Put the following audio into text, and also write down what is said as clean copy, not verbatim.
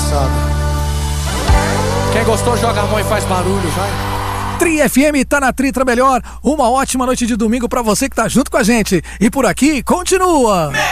engraçado. Quem gostou, joga a mão e faz barulho, vai. Tri FM tá na Tritra Melhor. Uma ótima noite de domingo pra você que tá junto com a gente. E por aqui, continua.